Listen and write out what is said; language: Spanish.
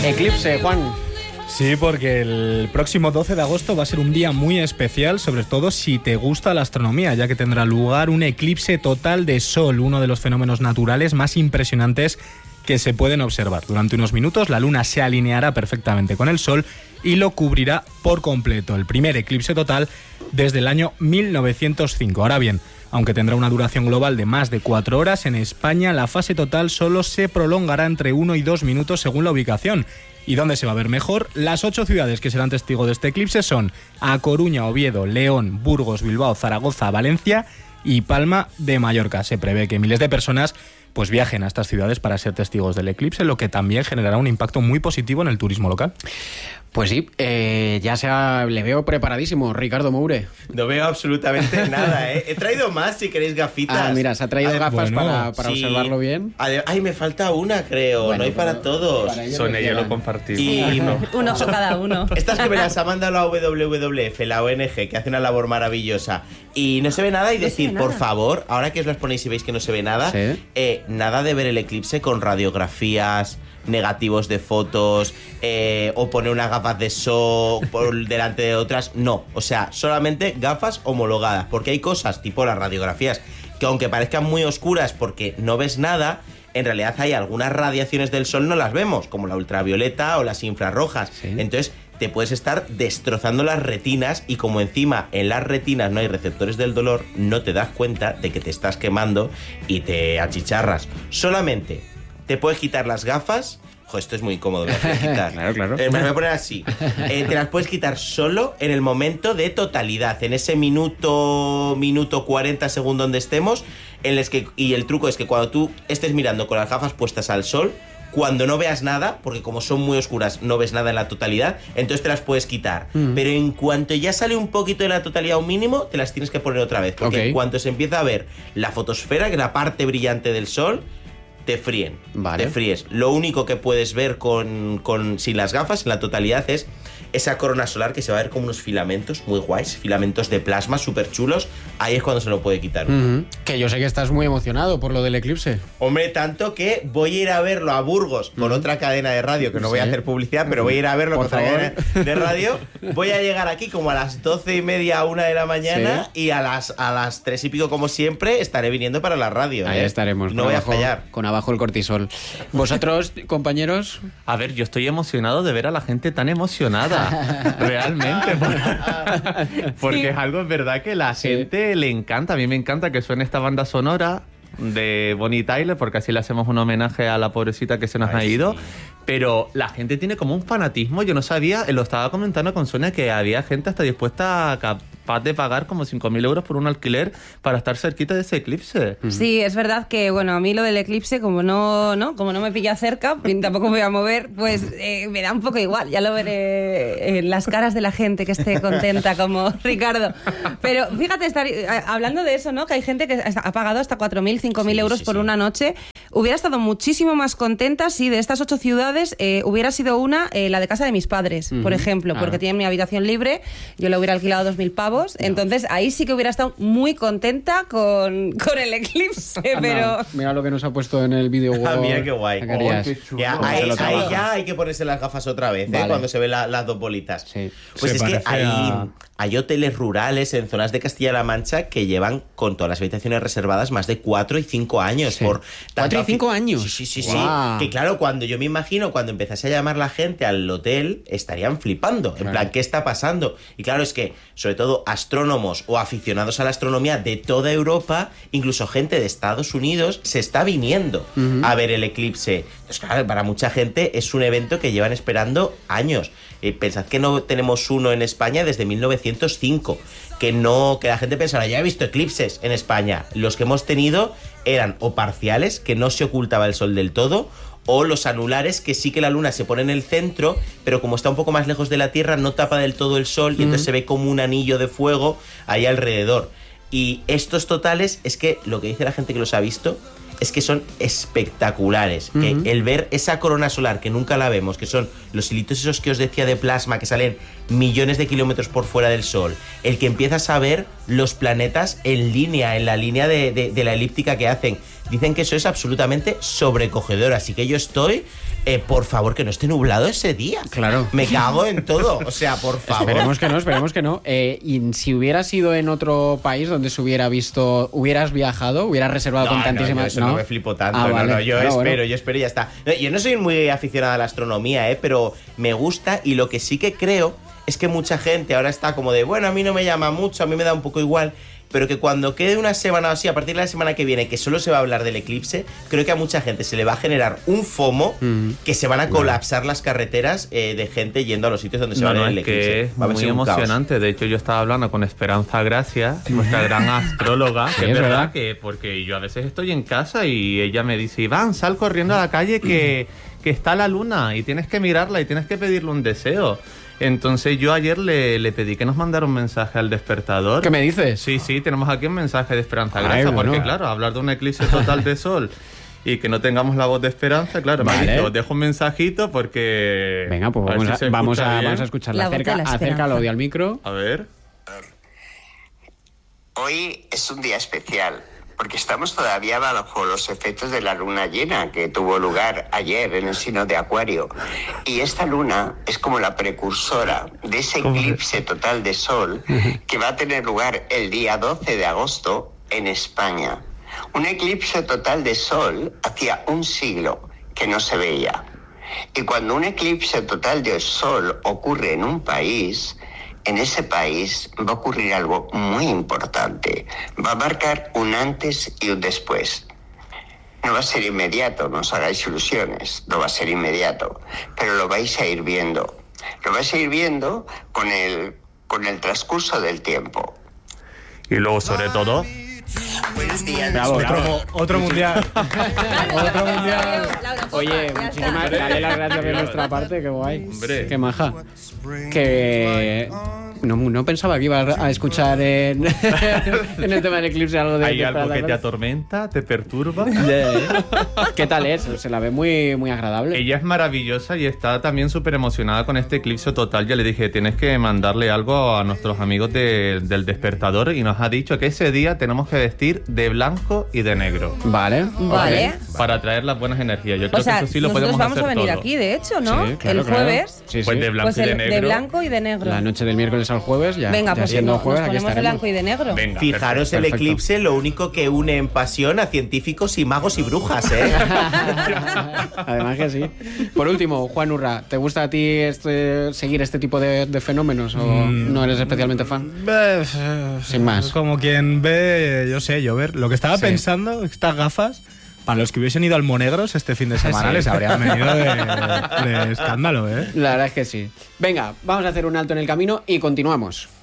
Eclipse, Juan. Sí, porque el próximo 12 de agosto va a ser un día muy especial, sobre todo si te gusta la astronomía, ya que tendrá lugar un eclipse total de Sol, uno de los fenómenos naturales más impresionantes que se pueden observar. Durante unos minutos la Luna se alineará perfectamente con el Sol y lo cubrirá por completo. El primer eclipse total desde el año 1905. Ahora bien, aunque tendrá una duración global de más de 4 horas, en España la fase total solo se prolongará entre 1 y 2 minutos según la ubicación. ¿Y dónde se va a ver mejor? Las 8 ciudades que serán testigos de este eclipse son A Coruña, Oviedo, León, Burgos, Bilbao, Zaragoza, Valencia y Palma de Mallorca. Se prevé que miles de personas pues viajen a estas ciudades para ser testigos del eclipse, lo que también generará un impacto muy positivo en el turismo local. Pues sí, le veo preparadísimo, Ricardo Moure. No veo absolutamente nada, ¿eh? He traído más si queréis gafitas. Ah, mira, se ha traído gafas para sí, observarlo bien. Ay, me falta una, creo. Bueno, no hay para todos. Son ellos lo compartimos. Y un oso cada uno. Estas que me las ha mandado la WWF, la ONG, que hace una labor maravillosa. Y no se ve nada y decir, por favor, ahora que os las ponéis y veis que no se ve nada, ¿sí? Nada de ver el eclipse con radiografías, negativos de fotos, o poner unas gafas de sol por delante de otras. No, o sea, solamente gafas homologadas, porque hay cosas tipo las radiografías que aunque parezcan muy oscuras porque no ves nada, en realidad hay algunas radiaciones del sol no las vemos, como la ultravioleta o las infrarrojas. ¿Sí? Entonces te puedes estar destrozando las retinas y como encima en las retinas no hay receptores del dolor, no te das cuenta de que te estás quemando y te achicharras. Solamente te puedes quitar las gafas. Joder, esto es muy incómodo, me las puedes quitar. Claro. Me voy a poner así. Te las puedes quitar solo en el momento de totalidad, en ese minuto 40 segundos donde estemos, y el truco es que cuando tú estés mirando con las gafas puestas al sol, cuando no veas nada, porque como son muy oscuras no ves nada en la totalidad, entonces te las puedes quitar. Pero en cuanto ya sale un poquito de la totalidad, un mínimo, te las tienes que poner otra vez. Porque en cuanto se empieza a ver la fotosfera, que es la parte brillante del sol, te fríen, vale. Te fríes. Lo único que puedes ver sin las gafas, en la totalidad, es esa corona solar que se va a ver como unos filamentos muy guays, filamentos de plasma súper chulos. Ahí es cuando se lo puede quitar. Que yo sé que estás muy emocionado por lo del eclipse. Hombre, tanto que voy a ir a verlo a Burgos con otra cadena de radio, que no voy a hacer publicidad, pero voy a ir a verlo con otra cadena de radio. Voy a llegar aquí como a las 12:30, 1 de la mañana, y a las 3 y pico, como siempre, estaré viniendo para la radio. Ahí estaremos. No voy a fallar. Con abajo el cortisol. ¿Vosotros, compañeros? A ver, yo estoy emocionado de ver a la gente tan emocionada. Realmente. Porque es algo, es verdad, que la gente le encanta. A mí me encanta que suene esta banda sonora de Bonnie Tyler, porque así le hacemos un homenaje a la pobrecita que se nos ha ido. Sí. Pero la gente tiene como un fanatismo. Yo no sabía, lo estaba comentando con Sonia, que había gente hasta dispuesta capaz de pagar como 5.000 euros por un alquiler para estar cerquita de ese eclipse. Sí, es verdad que, bueno, a mí lo del eclipse, como no me pilla cerca, tampoco me voy a mover, pues me da un poco igual. Ya lo veré en las caras de la gente que esté contenta, como Ricardo. Pero fíjate, hablando de eso, ¿no? Que hay gente que ha pagado hasta 4.000, 5.000 euros por una noche. Hubiera estado muchísimo más contenta si de estas 8 ciudades hubiera sido una, la de casa de mis padres, por ejemplo, porque tienen mi habitación libre, yo le hubiera alquilado 2.000 pavos, entonces ahí sí que hubiera estado muy contenta con el eclipse, pero... Mira lo que nos ha puesto en el vídeo. Mira qué guay. Ahí ya hay que ponerse las gafas otra vez, vale. Cuando se ven las dos bolitas. Sí. Pues es que hay hoteles rurales en zonas de Castilla-La Mancha que llevan con todas las habitaciones reservadas más de 4 y 5 años. Sí. ¿4 y 5 años? Sí. Wow. Que claro, cuando yo me imagino, cuando empezase a llamar la gente al hotel, estarían flipando. En plan, ¿qué está pasando? Y claro, es que, sobre todo, astrónomos o aficionados a la astronomía de toda Europa, incluso gente de Estados Unidos, se está viniendo a ver el eclipse. Entonces, claro, para mucha gente es un evento que llevan esperando años. Pensad que no tenemos uno en España desde 1905, que la gente pensará, ya he visto eclipses en España. Los que hemos tenido eran o parciales, que no se ocultaba el sol del todo, o los anulares, que sí que la luna se pone en el centro, pero como está un poco más lejos de la Tierra, no tapa del todo el sol y entonces se ve como un anillo de fuego ahí alrededor. Y estos totales, es que lo que dice la gente que los ha visto es que son espectaculares. Que el ver esa corona solar, que nunca la vemos, que son los hilitos esos que os decía de plasma, que salen millones de kilómetros por fuera del sol, el que empiezas a ver los planetas en línea, en la línea de la elíptica que hacen. Dicen que eso es absolutamente sobrecogedor, así que yo estoy... por favor, que no esté nublado ese día. Claro. Me cago en todo. O sea, por favor. Esperemos que no. Y si hubieras ido en otro país donde se hubiera visto, hubieras viajado, hubieras reservado con tantísimas... No, yo eso no me flipo tanto. Vale. Yo espero y ya está. No, yo no soy muy aficionada a la astronomía, pero me gusta, y lo que sí que creo es que mucha gente ahora está como de, bueno, a mí no me llama mucho, a mí me da un poco igual... Pero que cuando quede una semana o así, a partir de la semana que viene, que solo se va a hablar del eclipse, creo que a mucha gente se le va a generar un FOMO, que se van a colapsar las carreteras de gente yendo a los sitios donde se va a ver el eclipse. Que es muy emocionante. De hecho, yo estaba hablando con Esperanza Gracia, nuestra gran astróloga, que es verdad que, porque yo a veces estoy en casa y ella me dice, Iván, sal corriendo a la calle que está la luna y tienes que mirarla y tienes que pedirle un deseo. Entonces yo ayer le pedí que nos mandara un mensaje al despertador. ¿Qué me dices? Sí, tenemos aquí un mensaje de Esperanza Gracia, porque claro, hablar de un eclipse total de sol y que no tengamos la voz de Esperanza, claro, me ha dicho, os dejo un mensajito porque... Venga, pues vamos a escucharla. Acerca el audio al micro. A ver. Hoy es un día especial, porque estamos todavía bajo los efectos de la luna llena que tuvo lugar ayer en el signo de Acuario. Y esta luna es como la precursora de ese eclipse total de sol que va a tener lugar el día 12 de agosto en España. Un eclipse total de sol hacía un siglo que no se veía. Y cuando un eclipse total de sol ocurre en un país... En ese país va a ocurrir algo muy importante. Va a marcar un antes y un después. No va a ser inmediato, no os hagáis ilusiones. No va a ser inmediato, pero lo vais a ir viendo. Lo vais a ir viendo con el transcurso del tiempo. Y luego, sobre todo... Buenos días. Otro mundial. Otro mundial. Oye, muchísimas dale las gracias de nuestra parte, qué guay. Hombre. Qué maja. Que no pensaba que iba a escuchar en el tema del eclipse algo de... ¿Hay algo que te atormenta, te perturba? ¿Qué tal es? Se la ve muy, muy agradable. Ella es maravillosa y está también súper emocionada con este eclipse total. Ya le dije, tienes que mandarle algo a nuestros amigos del despertador, y nos ha dicho que ese día tenemos que vestir de blanco y de negro. Vale. Para traer las buenas energías. Yo creo que eso sí lo nosotros podemos hacer vamos a venir todo. aquí, de hecho, ¿no? Sí, claro, el jueves. Sí, pues de blanco y de negro. De blanco y de negro. La noche del miércoles al jueves, ya. Venga, ya pues siendo jueves, nos aquí ponemos de estaremos. blanco y de negro. Venga, Fijaros, perfecto. el eclipse lo único que une en pasión a científicos y magos y brujas, ¿eh? Además que sí. Por último, Juan Urra, ¿te gusta a ti seguir este tipo de fenómenos o no eres especialmente fan? Sin más. Como quien ve, yo sé, llover. Lo que estaba pensando, estas gafas, para los que hubiesen ido al Monegros este fin de semana, les habrían venido de escándalo, ¿eh? La verdad es que sí. Venga, vamos a hacer un alto en el camino y continuamos.